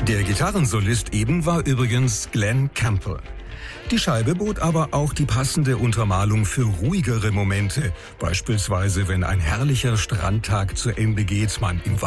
Der Gitarrensolist eben war übrigens Glen Campbell. Die Scheibe bot aber auch die passende Untermalung für ruhigere Momente, beispielsweise wenn ein herrlicher Strandtag zu Ende geht, man im